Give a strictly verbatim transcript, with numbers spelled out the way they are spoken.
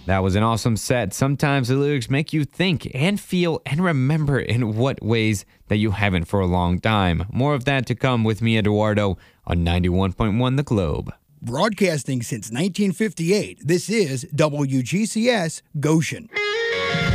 That was an awesome set. Sometimes the lyrics make you think and feel and remember in what ways that you haven't for a long time. More of that to come with me, Eduardo, on ninety-one point one The Globe. Broadcasting since nineteen fifty-eight, this is W G C S Goshen.